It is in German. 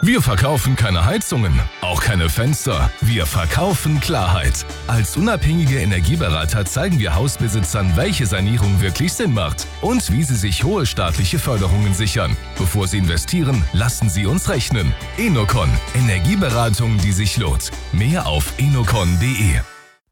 Wir verkaufen keine Heizungen, auch keine Fenster. Wir verkaufen Klarheit. Als unabhängige Energieberater zeigen wir Hausbesitzern, welche Sanierung wirklich Sinn macht und wie sie sich hohe staatliche Förderungen sichern. Bevor sie investieren, lassen Sie uns rechnen. Enocon. Energieberatung, die sich lohnt. Mehr auf enocon.de.